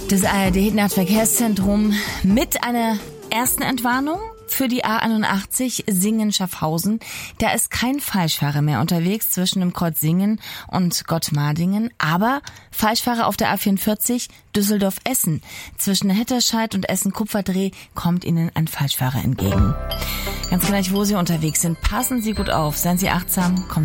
Das ARD-Nahverkehrszentrum mit einer ersten Entwarnung für die A81 Singen-Schaffhausen. Da ist kein Falschfahrer mehr unterwegs zwischen dem Kreuz Singen und Gottmardingen, aber Falschfahrer auf der A44 Düsseldorf-Essen. Zwischen Hetterscheid und Essen-Kupferdreh kommt Ihnen ein Falschfahrer entgegen. Ganz gleich, wo Sie unterwegs sind, passen Sie gut auf, seien Sie achtsam, kommen Sie